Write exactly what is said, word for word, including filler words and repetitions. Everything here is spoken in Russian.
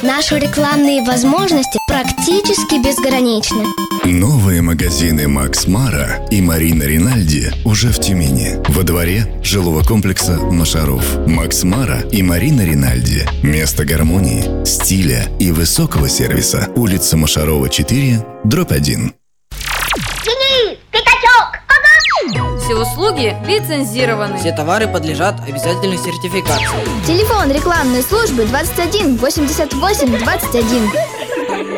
Наши рекламные возможности практически безграничны. Новые магазины Макс Мара и Марина Ринальди уже в Тюмени, во дворе жилого комплекса Машаров. Макс Мара и Марина Ринальди. Место гармонии, стиля и высокого сервиса. Улица Машарова, четыре, дробь один. Денис, пятачок! Ага! Все услуги лицензированы. Все товары подлежат обязательной сертификации. Телефон рекламной службы двадцать один восемьдесят восемь двадцать один.